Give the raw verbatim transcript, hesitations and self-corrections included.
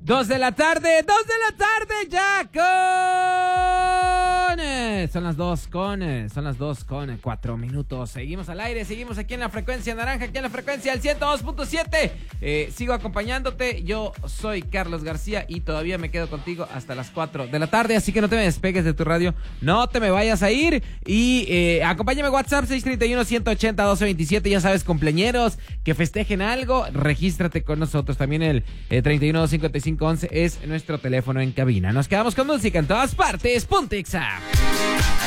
Dos de la tarde, dos de la tarde ya con... eh, son las dos con... eh, son las dos con eh, cuatro minutos. Seguimos al aire, seguimos aquí en la frecuencia naranja, aquí en la frecuencia del ciento dos punto siete. Eh, sigo acompañándote, yo soy Carlos García y todavía me quedo contigo hasta las cuatro de la tarde, así que no te me despegues de tu radio, no te me vayas a ir. Y eh, acompáñame WhatsApp seis tres uno, uno ocho cero, uno dos dos siete, ya sabes, cumpleañeros, que festejen algo, regístrate con nosotros. También el eh, treinta y uno, cincuenta y cinco once es nuestro teléfono en cabina. Nos quedamos con música en todas partes. Ponte Exa.